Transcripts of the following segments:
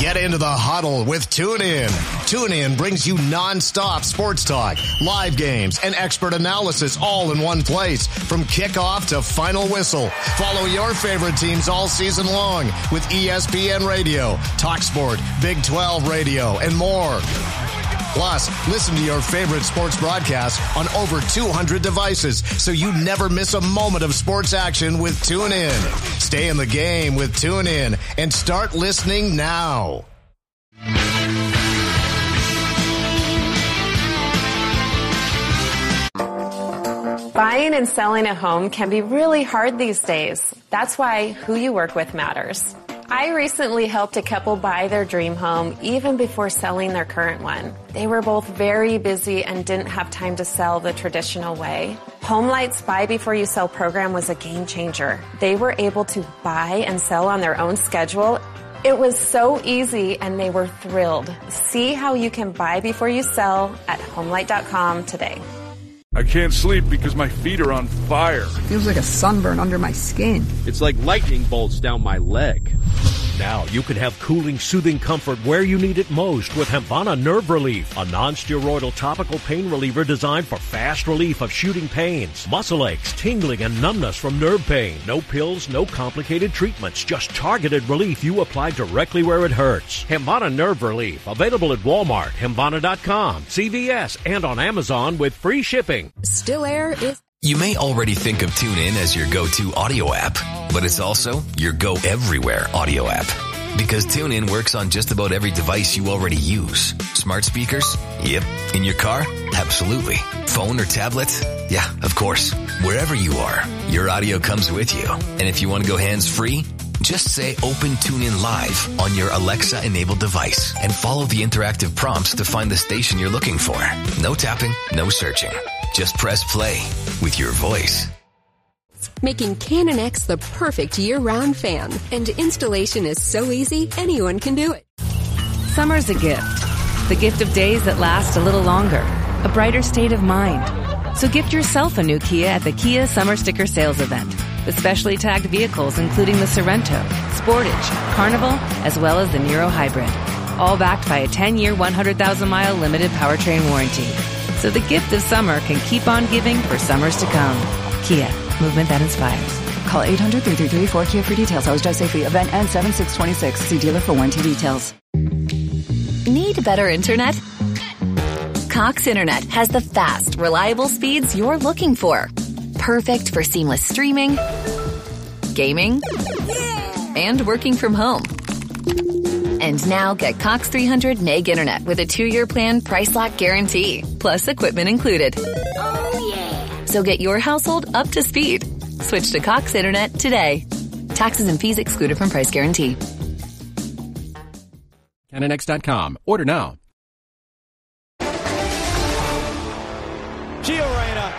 Get into the huddle with TuneIn. TuneIn brings you non-stop sports talk, live games, and expert analysis all in one place. From kickoff to final whistle. Follow your favorite teams all season long with ESPN Radio, TalkSport, Big 12 Radio, and more. Plus, listen to your favorite sports broadcasts on over 200 devices so you never miss a moment of sports action with TuneIn. Stay in the game with TuneIn and start listening now. Buying and selling a home can be really hard these days. That's why who you work with matters. I recently helped a couple buy their dream home even before selling their current one. They were both very busy and didn't have time to sell the traditional way. HomeLight's Buy Before You Sell program was a game changer. They were able to buy and sell on their own schedule. It was so easy and they were thrilled. See how you can buy before you sell at HomeLight.com today. I can't sleep because my feet are on fire. Feels like a sunburn under my skin. It's like lightning bolts down my leg. Now you can have cooling, soothing comfort where you need it most with Hempvana Nerve Relief, a non-steroidal topical pain reliever designed for fast relief of shooting pains, muscle aches, tingling, and numbness from nerve pain. No pills, no complicated treatments, just targeted relief you apply directly where it hurts. Hempvana Nerve Relief, available at Walmart, Hempvana.com, CVS, and on Amazon with free shipping. Still Air is... You may already think of TuneIn as your go-to audio app, but it's also your go-everywhere audio app. Because TuneIn works on just about every device you already use. Smart speakers? Yep. In your car? Absolutely. Phone or tablet? Yeah, of course. Wherever you are, your audio comes with you. And if you want to go hands-free, just say Open TuneIn Live on your Alexa-enabled device and follow the interactive prompts to find the station you're looking for. No tapping, no searching. Just press play with your voice. Making Canon X the perfect year-round fan. And installation is so easy, anyone can do it. Summer's a gift. The gift of days that last a little longer. A brighter state of mind. So gift yourself a new Kia at the Kia Summer Sticker Sales Event. With specially tagged vehicles including the Sorento, Sportage, Carnival, as well as the Niro Hybrid. All backed by a 10-year, 100,000-mile limited powertrain warranty. So the gift of summer can keep on giving for summers to come. Kia, movement that inspires. Call 800-333-4KIA for details. How's Drive Safely? Event ends 7/6/26. See dealer for warranty details. Need better internet? Cox Internet has the fast, reliable speeds you're looking for. Perfect for seamless streaming, gaming, and working from home. And now get Cox 300 Meg Internet with a 2-year plan, price lock guarantee, plus equipment included. Oh, yeah. So get your household up to speed. Switch to Cox Internet today. Taxes and fees excluded from price guarantee. CanonX.com. Order now. Gio Reyna.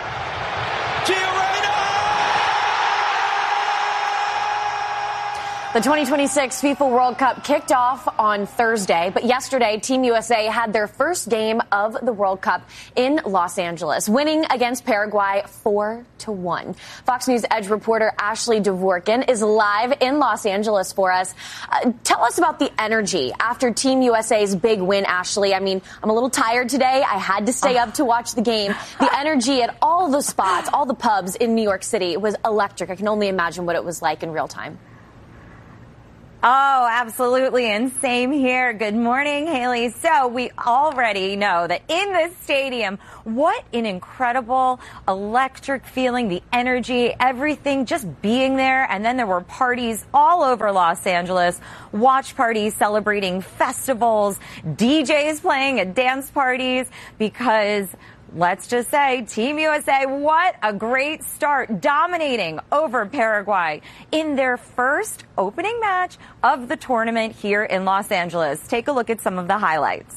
The 2026 FIFA World Cup kicked off on Thursday, but yesterday Team USA had their first game of the World Cup in Los Angeles, winning against Paraguay 4-1. Fox News Edge reporter Ashley Dvorkin is live in Los Angeles for us. Tell us about the energy after Team USA's big win, Ashley. I mean, I'm a little tired today. I had to stay up to watch the game. The energy at all the spots, all the pubs in New York City was electric. I can only imagine what it was like in real time. Oh, absolutely. And same here. Good morning, Haley. So we already know that in this stadium, what an incredible electric feeling, the energy, everything just being there. And then there were parties all over Los Angeles, watch parties celebrating festivals, DJs playing at dance parties, because let's just say, Team USA, what a great start, dominating over Paraguay in their first opening match of the tournament here in Los Angeles. Take a look at some of the highlights.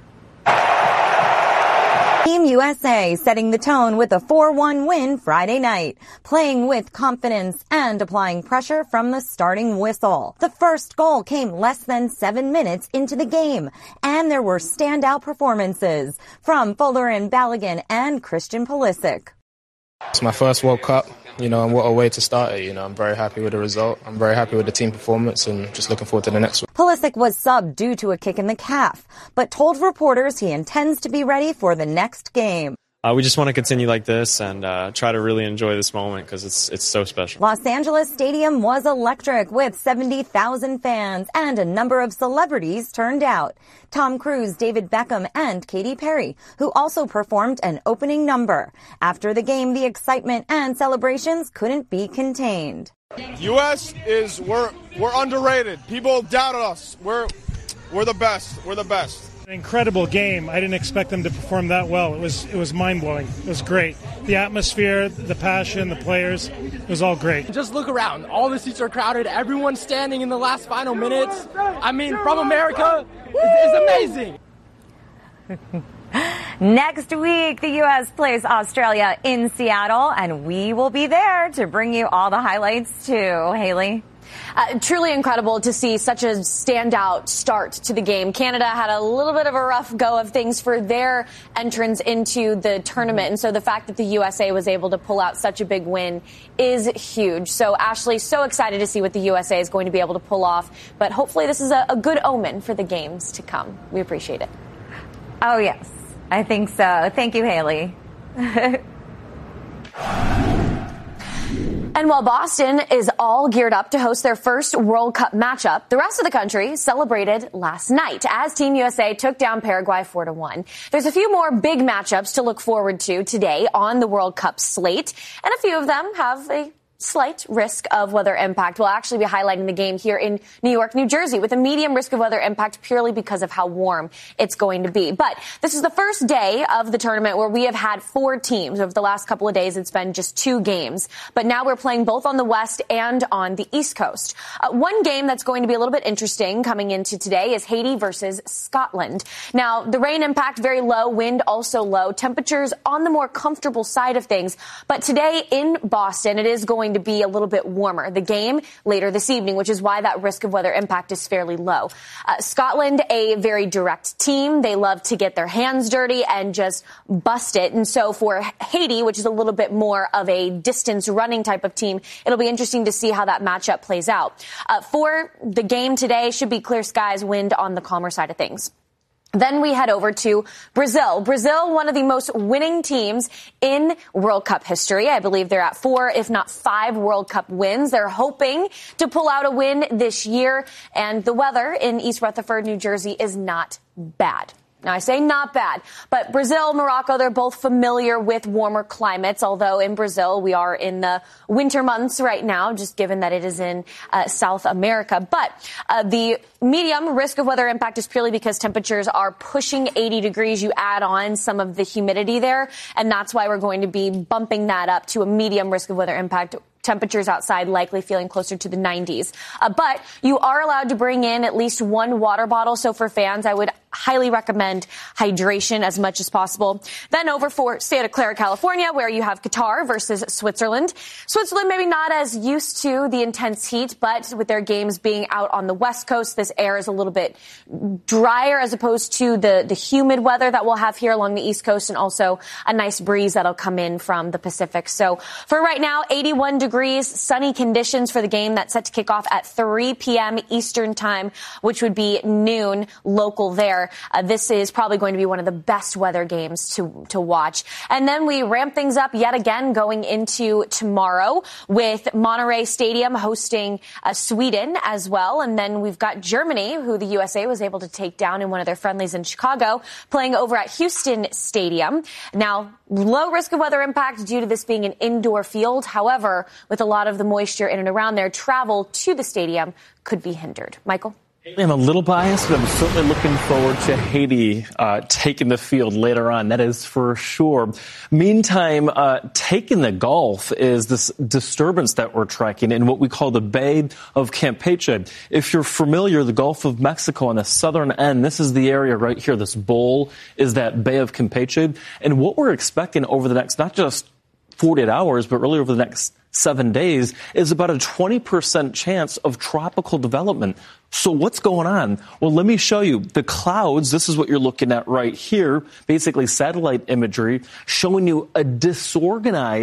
Team USA setting the tone with a 4-1 win Friday night, playing with confidence and applying pressure from the starting whistle. The first goal came less than 7 minutes into the game, and there were standout performances from Fuller and Balogun and Christian Pulisic. It's my first World Cup, and what a way to start it. I'm very happy with the result. I'm very happy with the team performance and just looking forward to the next one. Pulisic was subbed due to a kick in the calf, but told reporters he intends to be ready for the next game. We just want to continue like this and try to really enjoy this moment because it's so special. Los Angeles Stadium was electric with 70,000 fans and a number of celebrities turned out. Tom Cruise, David Beckham, and Katy Perry, who also performed an opening number. After the game, the excitement and celebrations couldn't be contained. U.S. we're underrated. People doubted us. We're the best. We're the best. An incredible game. I didn't expect them to perform that well. It was mind-blowing. It was great. The atmosphere, the passion, the players, it was all great. Just look around. All the seats are crowded. Everyone's standing in the last final minutes. I mean, from America, it's amazing. Next week, the U.S. plays Australia in Seattle, and we will be there to bring you all the highlights too. Haley? Truly incredible to see such a standout start to the game. Canada had a little bit of a rough go of things for their entrance into the tournament. And so the fact that the USA was able to pull out such a big win is huge. So, Ashley, so excited to see what the USA is going to be able to pull off. But hopefully this is a good omen for the games to come. We appreciate it. Oh, yes. I think so. Thank you, Haley. And while Boston is all geared up to host their first World Cup matchup, the rest of the country celebrated last night as Team USA took down Paraguay 4-1. There's a few more big matchups to look forward to today on the World Cup slate, and a few of them have a slight risk of weather impact. We'll actually be highlighting the game here in New York, New Jersey with a medium risk of weather impact purely because of how warm it's going to be. But this is the first day of the tournament where we have had 4 teams. Over the last couple of days, it's been just 2 games. But now we're playing both on the West and on the East Coast. One game that's going to be a little bit interesting coming into today is Haiti versus Scotland. Now, the rain impact very low, wind also low, temperatures on the more comfortable side of things. But today in Boston, it is going to be a little bit warmer. The game later this evening, which is why that risk of weather impact is fairly low. Scotland, a very direct team. They love to get their hands dirty and just bust it. And so for Haiti, which is a little bit more of a distance running type of team, it'll be interesting to see how that matchup plays out. For the game today, should be clear skies, wind on the calmer side of things. Then we head over to Brazil. Brazil, one of the most winning teams in World Cup history. I believe they're at 4, if not 5 World Cup wins. They're hoping to pull out a win this year. And the weather in East Rutherford, New Jersey is not bad. Now, I say not bad, but Brazil, Morocco, they're both familiar with warmer climates, although in Brazil we are in the winter months right now, just given that it is in South America. But the medium risk of weather impact is purely because temperatures are pushing 80 degrees. You add on some of the humidity there, and that's why we're going to be bumping that up to a medium risk of weather impact. Temperatures outside likely feeling closer to the 90s. But you are allowed to bring in at least 1 water bottle. So for fans, I would highly recommend hydration as much as possible. Then over for Santa Clara, California, where you have Qatar versus Switzerland. Switzerland maybe not as used to the intense heat, but with their games being out on the West Coast, this air is a little bit drier as opposed to the humid weather that we'll have here along the East Coast, and also a nice breeze that'll come in from the Pacific. So for right now, 81 degrees, sunny conditions for the game that's set to kick off at 3 p.m. Eastern time, which would be noon local there. This is probably going to be one of the best weather games to watch. And then we ramp things up yet again going into tomorrow with Monterrey Stadium hosting Sweden as well. And then we've got Germany, who the USA was able to take down in one of their friendlies in Chicago, playing over at Houston Stadium. Now, low risk of weather impact due to this being an indoor field. However, with a lot of the moisture in and around there, travel to the stadium could be hindered. Michael? I'm a little biased, but I'm certainly looking forward to Haiti taking the field later on. That is for sure. Meantime, taking the Gulf is this disturbance that we're tracking in what we call the Bay of Campeche. If you're familiar, the Gulf of Mexico on the southern end, this is the area right here. This bowl is that Bay of Campeche. And what we're expecting over the next, not just 48 hours, but really over the next 7 days, is about a 20% chance of tropical development. So what's going on? Well, let me show you. The clouds, this is what you're looking at right here, basically satellite imagery, showing you a disorganized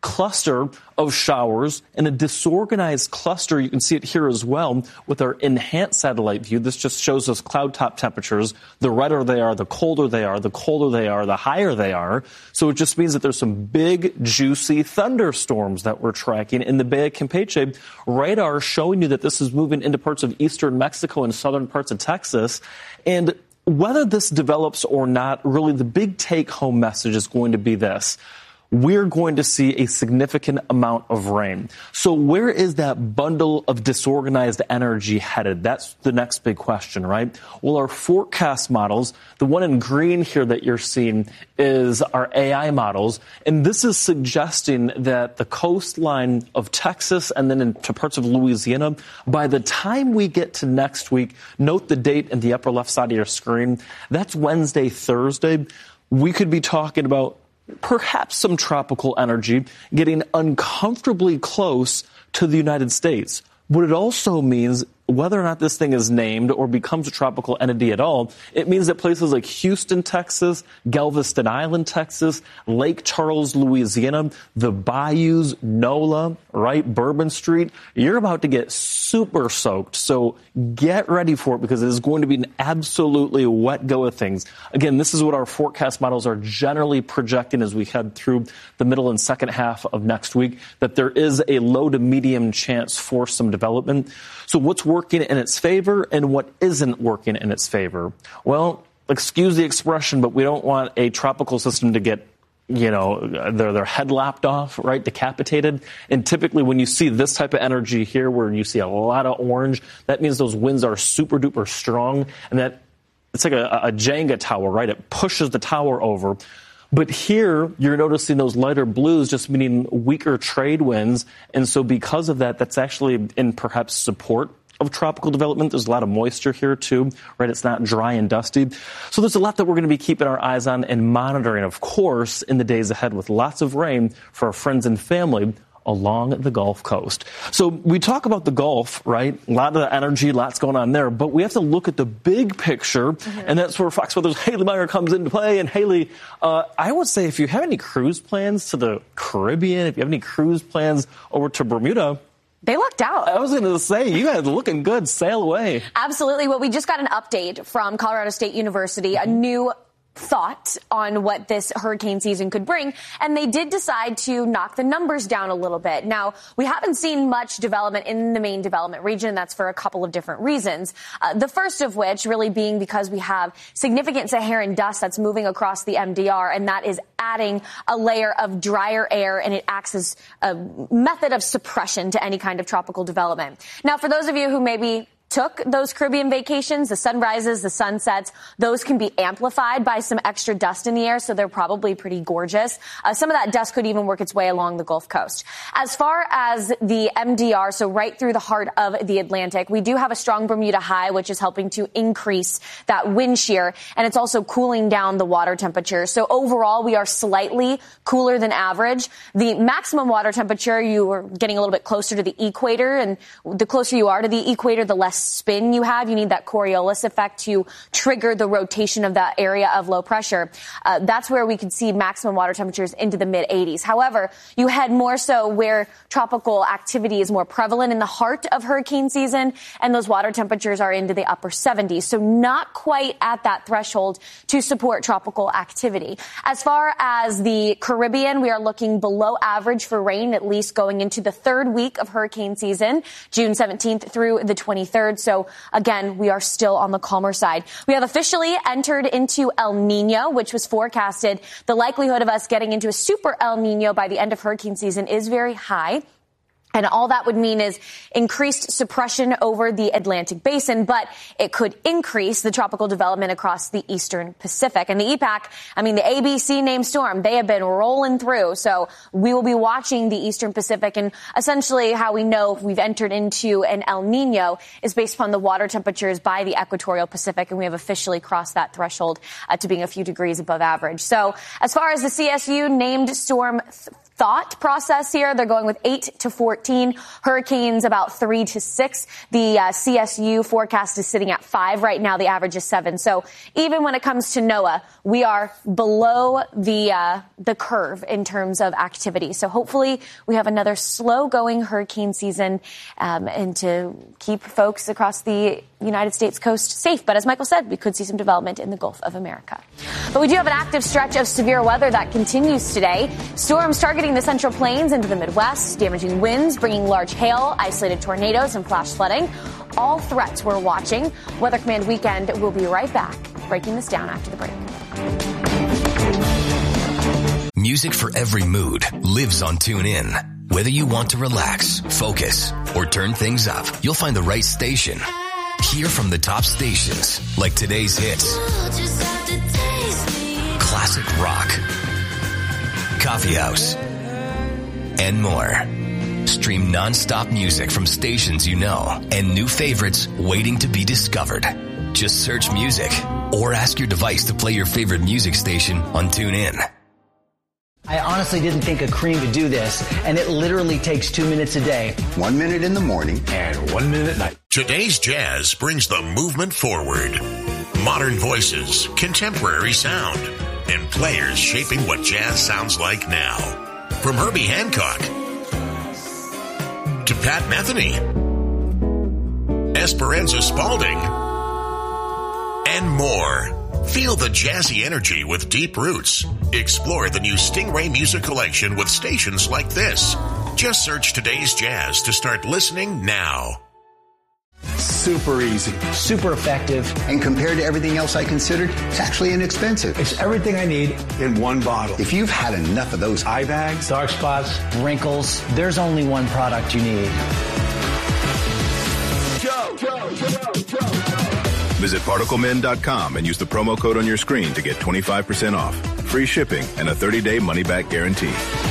cluster of showers and a disorganized cluster. You can see it here as well with our enhanced satellite view. This just shows us cloud top temperatures. The redder they are, the colder they are, the colder they are, the higher they are. So it just means that there's some big, juicy thunderstorms that we're tracking in the Bay of Campeche. Radar showing you that this is moving into parts of eastern Mexico and southern parts of Texas. And whether this develops or not, really the big take-home message is going to be this. We're going to see a significant amount of rain. So where is that bundle of disorganized energy headed? That's the next big question, right? Well, our forecast models, the one in green here that you're seeing is our AI models. And this is suggesting that the coastline of Texas and then into parts of Louisiana, by the time we get to next week, note the date in the upper left side of your screen. That's Wednesday, Thursday. We could be talking about perhaps some tropical energy getting uncomfortably close to the United States. What it also means, whether or not this thing is named or becomes a tropical entity at all, it means that places like Houston, Texas, Galveston Island, Texas, Lake Charles, Louisiana, the bayous, NOLA, right, Bourbon Street, you're about to get super soaked. So get ready for it because it is going to be an absolutely wet go of things. Again, this is what our forecast models are generally projecting as we head through the middle and second half of next week, that there is a low to medium chance for some development. So what's working in its favor and what isn't working in its favor? Well, excuse the expression, but we don't want a tropical system to get, their head lopped off, right, decapitated. And typically when you see this type of energy here where you see a lot of orange, that means those winds are super duper strong and that it's like a Jenga tower, right? It pushes the tower over. But here, you're noticing those lighter blues just meaning weaker trade winds. And so because of that, that's actually in perhaps support of tropical development. There's a lot of moisture here, too, right? It's not dry and dusty. So there's a lot that we're going to be keeping our eyes on and monitoring, of course, in the days ahead with lots of rain for our friends and family along the Gulf Coast. So we talk about the Gulf, right? A lot of energy, lots going on there, but we have to look at the big picture, and that's where Fox Weather's Haley Meyer comes into play. And Haley, I would say if you have any cruise plans to the Caribbean, if you have any cruise plans over to Bermuda, they lucked out. I was going to say, you guys looking good. Sail away. Absolutely. Well, we just got an update from Colorado State University, a new thought on what this hurricane season could bring, and they did decide to knock the numbers down a little bit. Now, we haven't seen much development in the main development region, and that's for a couple of different reasons. The first of which really being because we have significant Saharan dust that's moving across the MDR, and that is adding a layer of drier air, and it acts as a method of suppression to any kind of tropical development. Now, for those of you who maybe took those Caribbean vacations, the sunrises, the sunsets, those can be amplified by some extra dust in the air, so they're probably pretty gorgeous. Some of that dust could even work its way along the Gulf Coast. As far as the MDR, so right through the heart of the Atlantic, we do have a strong Bermuda high, which is helping to increase that wind shear, and it's also cooling down the water temperature. So overall, we are slightly cooler than average. The maximum water temperature, you are getting a little bit closer to the equator, and the closer you are to the equator, the less spin you have. You need that Coriolis effect to trigger the rotation of that area of low pressure. That's where we could see maximum water temperatures into the mid-80s. However, you head more so where tropical activity is more prevalent in the heart of hurricane season, and those water temperatures are into the upper 70s. So not quite at that threshold to support tropical activity. As far as the Caribbean, we are looking below average for rain, at least going into the third week of hurricane season, June 17th through the 23rd. So again, we are still on the calmer side. We have officially entered into El Nino, which was forecasted. The likelihood of us getting into a super El Nino by the end of hurricane season is very high. And all that would mean is increased suppression over the Atlantic basin, but it could increase the tropical development across the eastern Pacific. And the EPAC, the ABC named storm, they have been rolling through. So we will be watching the eastern Pacific. And essentially how we know we've entered into an El Nino is based upon the water temperatures by the equatorial Pacific. And we have officially crossed that threshold to being a few degrees above average. So as far as the CSU named storm thought process here. They're going with 8 to 14. Hurricanes about 3 to 6. The CSU forecast is sitting at 5 right now. The average is 7. So even when it comes to NOAA, we are below the curve in terms of activity. So hopefully we have another slow-going hurricane season and to keep folks across the United States coast safe. But as Michael said, we could see some development in the Gulf of America. But we do have an active stretch of severe weather that continues today. Storms targeting the Central Plains into the Midwest, damaging winds, bringing large hail, isolated tornadoes, and flash flooding. All threats we're watching. Weather Command Weekend will be right back, breaking this down after the break. Music for every mood lives on TuneIn. Whether you want to relax, focus, or turn things up, you'll find the right station. Hear from the top stations, like today's hits, classic rock, coffee house, and more. Stream non-stop music from stations you know and new favorites waiting to be discovered. Just search music or ask your device to play your favorite music station on TuneIn. I honestly didn't think a cream could do this, and it literally takes 2 minutes a day. 1 minute in the morning and 1 minute at night. Today's Jazz brings the movement forward. Modern voices, contemporary sound, and players shaping what jazz sounds like now. From Herbie Hancock to Pat Metheny, Esperanza Spalding, and more. Feel the jazzy energy with deep roots. Explore the new Stingray Music Collection with stations like this. Just search Today's Jazz to start listening now. Super easy. Super effective. And compared to everything else I considered, it's actually inexpensive. It's everything I need in one bottle. If you've had enough of those eye bags, dark spots, wrinkles, there's only one product you need. Visit ParticleMen.com and use the promo code on your screen to get 25% off, free shipping, and a 30-day money-back guarantee.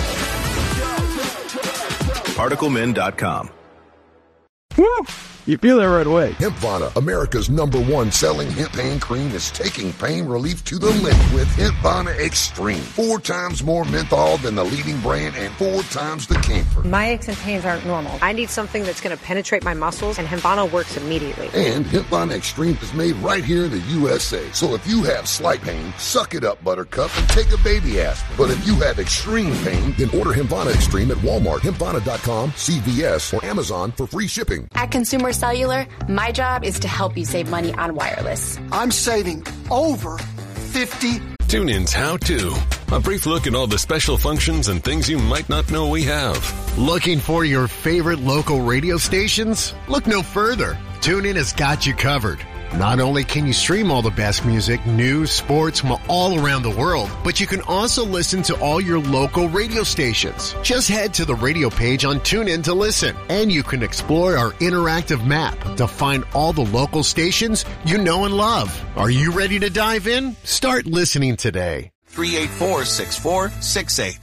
ParticleMen.com. Woo! You feel that right away. Hempvana, America's #1 selling hemp pain cream, is taking pain relief to the limit with Hempvana Extreme. 4 times more menthol than the leading brand and 4 times the camphor. My aches and pains aren't normal. I need something that's going to penetrate my muscles, and Hempvana works immediately. And Hempvana Extreme is made right here in the USA. So if you have slight pain, suck it up, Buttercup, and take a baby aspirin. But if you have extreme pain, then order Hempvana Extreme at Walmart, Hempvana.com, CVS, or Amazon for free shipping. At Consumer Cellular, my job is to help you save money on wireless. I'm saving over 50. TuneIn's How To. A brief look at all the special functions and things you might not know we have. Looking for your favorite local radio stations? Look no further. TuneIn has got you covered. Not only can you stream all the best music, news, sports from all around the world, but you can also listen to all your local radio stations. Just head to the radio page on TuneIn to listen, and you can explore our interactive map to find all the local stations you know and love. Are you ready to dive in? Start listening today. 384-6468.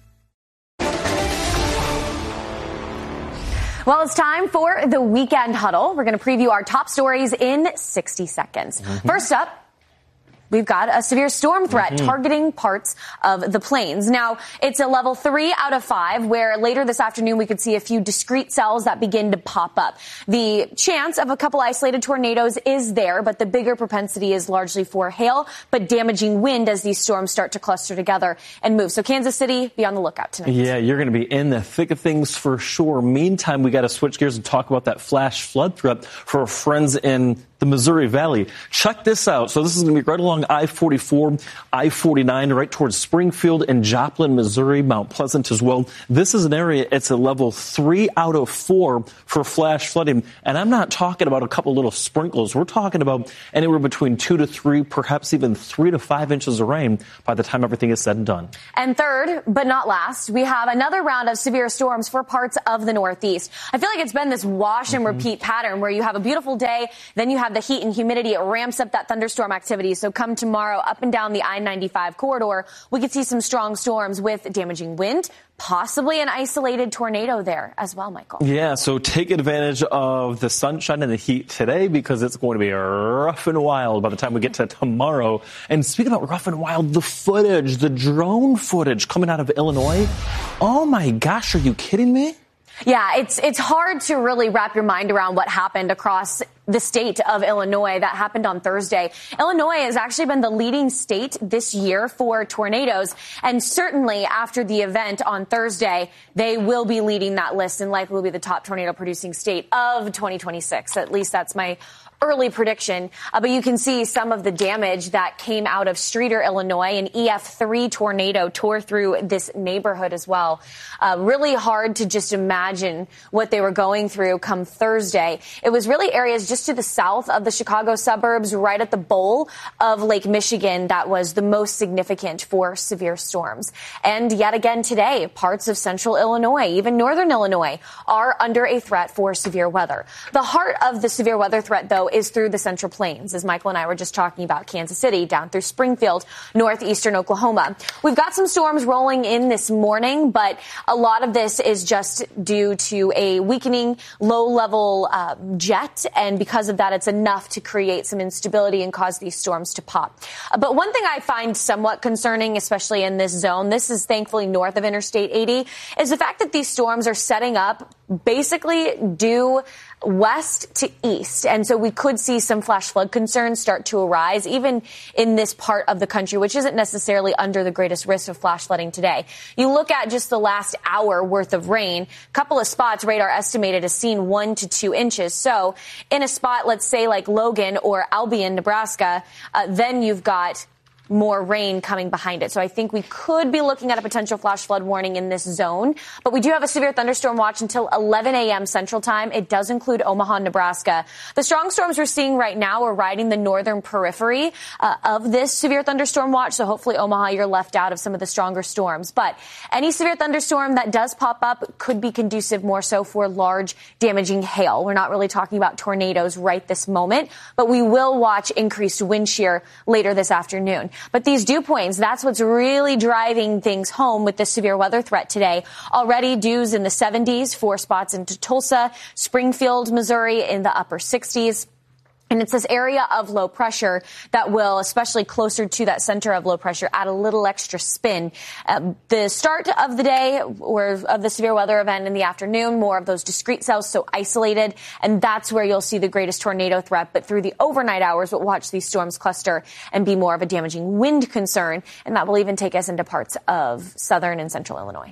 Well, it's time for the Weekend Huddle. We're going to preview our top stories in 60 seconds. First up, we've got a severe storm threat targeting parts of the plains. Now, it's a level 3 out of 5, where later this afternoon we could see a few discrete cells that begin to pop up. The chance of a couple isolated tornadoes is there, but the bigger propensity is largely for hail, but damaging wind as these storms start to cluster together and move. So Kansas City, be on the lookout tonight. Yeah, you're going to be in the thick of things for sure. Meantime, we got to switch gears and talk about that flash flood threat for our friends in the Missouri Valley. Check this out. So this is going to be right along I-44, I-49, right towards Springfield and Joplin, Missouri, Mount Pleasant as well. This is an area, it's a level 3 out of 4 for flash flooding. And I'm not talking about a couple little sprinkles. We're talking about anywhere between 2 to 3, perhaps even 3 to 5 inches of rain by the time everything is said and done. And third, but not last, we have another round of severe storms for parts of the Northeast. I feel like it's been this wash and repeat pattern where you have a beautiful day, then you have have the heat and humidity, it ramps up that thunderstorm activity. So come tomorrow, up and down the I-95 corridor, we could see some strong storms with damaging wind, possibly an isolated tornado there as well, Michael. Yeah, so take advantage of the sunshine and the heat today because it's going to be rough and wild by the time we get to tomorrow. And speaking about rough and wild, the footage, the drone footage coming out of Illinois. Oh my gosh, are you kidding me? Yeah, it's hard to really wrap your mind around what happened across the state of Illinois. That happened on Thursday. Illinois has actually been the leading state this year for tornadoes. And certainly after the event on Thursday, they will be leading that list and likely will be the top tornado producing state of 2026. At least that's my early prediction. But you can see some of the damage that came out of Streator, Illinois. An EF3 tornado tore through this neighborhood as well. Really hard to just imagine what they were going through come Thursday. It was really areas just to the south of the Chicago suburbs, right at the bowl of Lake Michigan, that was the most significant for severe storms. And yet again today, parts of central Illinois, even northern Illinois, are under a threat for severe weather. The heart of the severe weather threat, though, is through the Central Plains, as Michael and I were just talking about, Kansas City, down through Springfield, northeastern Oklahoma. We've got some storms rolling in this morning, but a lot of this is just due to a weakening low-level jet, and because of that, it's enough to create some instability and cause these storms to pop. But one thing I find somewhat concerning, especially in this zone, this is thankfully north of Interstate 80, is the fact that these storms are setting up basically due west to east. And so we could see some flash flood concerns start to arise, even in this part of the country, which isn't necessarily under the greatest risk of flash flooding today. You look at just the last hour worth of rain, a couple of spots radar estimated has seen 1 to 2 inches. So in a spot, let's say like Logan or Albion, Nebraska, then you've got more rain coming behind it. So I think we could be looking at a potential flash flood warning in this zone. But we do have a severe thunderstorm watch until 11 a.m. Central Time. It does include Omaha, Nebraska. The strong storms we're seeing right now are riding the northern periphery of this severe thunderstorm watch. So hopefully, Omaha, you're left out of some of the stronger storms. But any severe thunderstorm that does pop up could be conducive more so for large damaging hail. We're not really talking about tornadoes right this moment, but we will watch increased wind shear later this afternoon. But these dew points, that's what's really driving things home with the severe weather threat today. Already dews in the 70s, 4 spots into Tulsa, Springfield, Missouri in the upper 60s. And it's this area of low pressure that will, especially closer to that center of low pressure, add a little extra spin. The start of the day or of the severe weather event in the afternoon, more of those discrete cells, so isolated. And that's where you'll see the greatest tornado threat. But through the overnight hours, we'll watch these storms cluster and be more of a damaging wind concern. And that will even take us into parts of southern and central Illinois.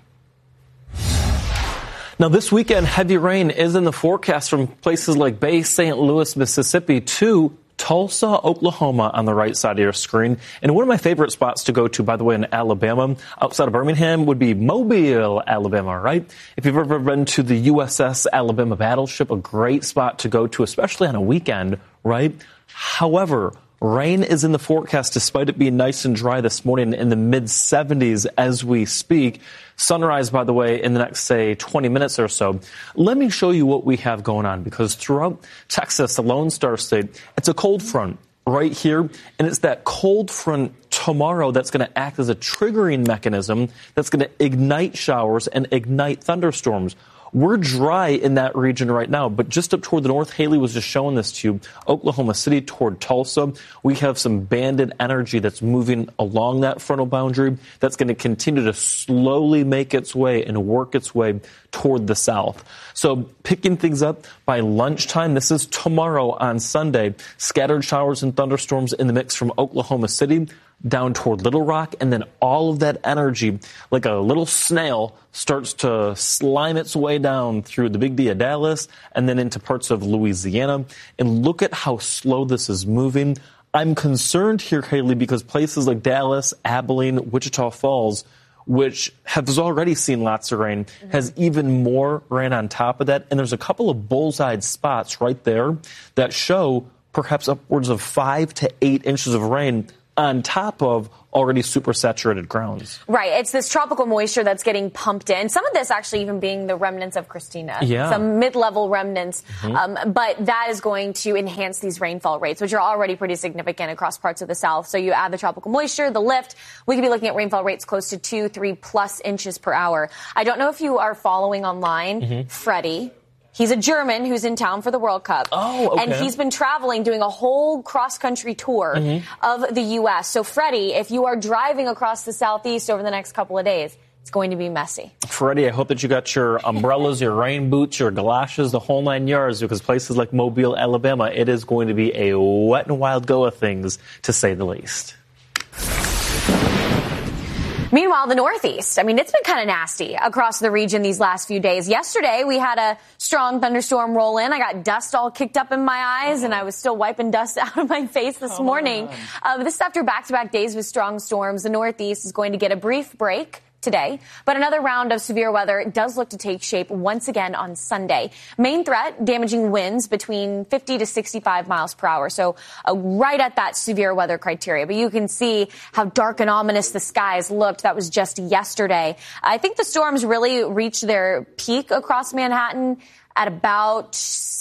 Now, this weekend, heavy rain is in the forecast from places like Bay St. Louis, Mississippi, to Tulsa, Oklahoma on the right side of your screen. And one of my favorite spots to go to, by the way, in Alabama, outside of Birmingham, would be Mobile, Alabama, right? If you've ever been to the USS Alabama battleship, a great spot to go to, especially on a weekend, right? However, rain is in the forecast despite it being nice and dry this morning in the mid-70s as we speak. Sunrise, by the way, in the next, say, 20 minutes or so. Let me show you what we have going on, because throughout Texas, the Lone Star State, it's a cold front right here, and it's that cold front tomorrow that's going to act as a triggering mechanism that's going to ignite showers and ignite thunderstorms. We're dry in that region right now, but just up toward the north, Haley was just showing this to you, Oklahoma City toward Tulsa, we have some banded energy that's moving along that frontal boundary that's going to continue to slowly make its way and work its way toward the south. So picking things up by lunchtime, this is tomorrow on Sunday, scattered showers and thunderstorms in the mix from Oklahoma City down toward Little Rock, and then all of that energy, like a little snail, starts to slime its way down through the Big D of Dallas and then into parts of Louisiana. And look at how slow this is moving. I'm concerned here, Haley, because places like Dallas, Abilene, Wichita Falls, which has already seen lots of rain, has even more rain on top of that. And there's a couple of bullseye spots right there that show perhaps upwards of 5 to 8 inches of rain on top of already super saturated grounds. Right. It's this tropical moisture that's getting pumped in. Some of this actually even being the remnants of Christina. Yeah. Some mid-level remnants. But that is going to enhance these rainfall rates, which are already pretty significant across parts of the South. So you add the tropical moisture, the lift, we could be looking at rainfall rates close to 2-3+ inches per hour. I don't know if you are following online Freddie. He's a German who's in town for the World Cup. Oh, okay. And he's been traveling, doing a whole cross-country tour of the U.S. So, Freddie, if you are driving across the Southeast over the next couple of days, it's going to be messy. Freddie, I hope that you got your umbrellas, your rain boots, your galoshes, the whole 9 yards, because places like Mobile, Alabama, it is going to be a wet and wild go of things, to say the least. Meanwhile, the Northeast, I mean, it's been kind of nasty across the region these last few days. Yesterday, we had a strong thunderstorm roll in. I got dust all kicked up in my eyes, and I was still wiping dust out of my face this morning. This is after back-to-back days with strong storms. The Northeast is going to get a brief break today, but another round of severe weather does look to take shape once again on Sunday. Main threat, damaging winds between 50 to 65 miles per hour. So right at that severe weather criteria. But you can see how dark and ominous the skies looked. That was just yesterday. I think the storms really reached their peak across Manhattan at about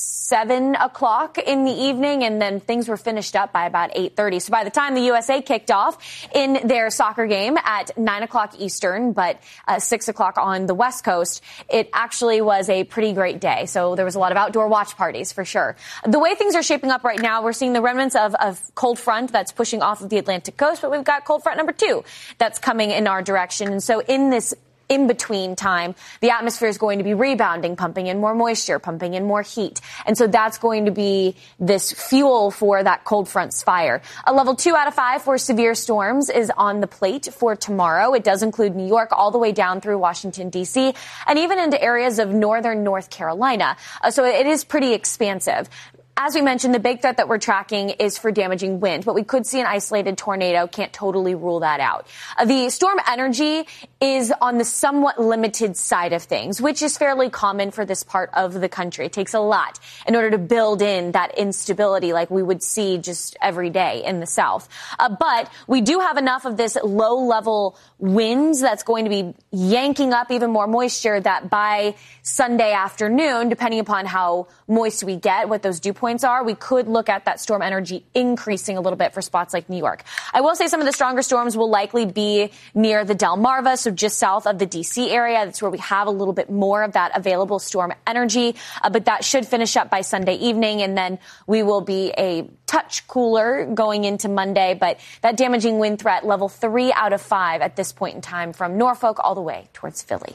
7 o'clock in the evening, and then things were finished up by about 8:30. So by the time the USA kicked off in their soccer game at 9 o'clock Eastern, but 6 o'clock on the West Coast, it actually was a pretty great day. So there was a lot of outdoor watch parties for sure. The way things are shaping up right now, we're seeing the remnants of cold front that's pushing off of the Atlantic coast, but we've got cold front number 2 that's coming in our direction. And so in this in-between time, the atmosphere is going to be rebounding, pumping in more moisture, pumping in more heat. And so that's going to be this fuel for that cold front's fire. A level 2 out of 5 for severe storms is on the plate for tomorrow. It does include New York all the way down through Washington, D.C., and even into areas of northern North Carolina. So it is pretty expansive. As we mentioned, the big threat that we're tracking is for damaging wind, but we could see an isolated tornado. Can't totally rule that out. The storm energy is on the somewhat limited side of things, which is fairly common for this part of the country. It takes a lot in order to build in that instability like we would see just every day in the South. But we do have enough of this low-level winds that's going to be yanking up even more moisture that by Sunday afternoon, depending upon how moist we get, what those dew points are, we could look at that storm energy increasing a little bit for spots like New York. I will say some of the stronger storms will likely be near the Delmarva, so just south of the D.C. area. That's where we have a little bit more of that available storm energy, but that should finish up by Sunday evening, and then we will be a touch cooler going into Monday, but that damaging wind threat, level 3 out of 5 at this point in time from Norfolk all the way towards Philly.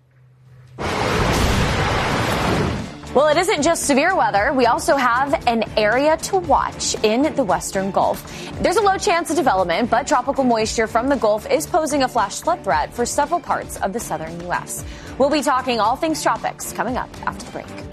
Well, it isn't just severe weather. We also have an area to watch in the Western Gulf. There's a low chance of development, but tropical moisture from the Gulf is posing a flash flood threat for several parts of the southern U.S. We'll be talking all things tropics coming up after the break.